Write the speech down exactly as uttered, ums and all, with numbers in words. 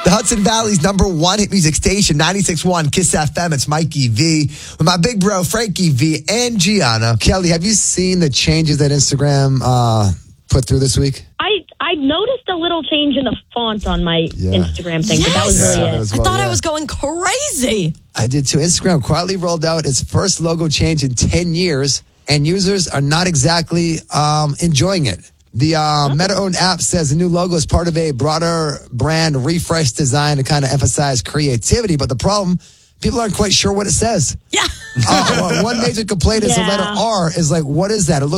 The Hudson Valley's number one hit music station, ninety-six point one Kiss F M. It's Mikey V with my big bro, Frankie V, and Gianna. Kelly, have you seen the changes that Instagram uh, put through this week? I I noticed a little change in the font on my Yeah. Instagram thing, Yes. but that was really Yeah, it. that was I well, thought yeah. I was going crazy. I did too. Instagram quietly rolled out its first logo change in ten years, and users are not exactly um, enjoying it. The uh, Meta-owned app says the new logo is part of a broader brand refresh design to kind of emphasize creativity. But the problem, people aren't quite sure what it says. Yeah. Uh, well, one major complaint is the Yeah. letter R is like, what is that? It looks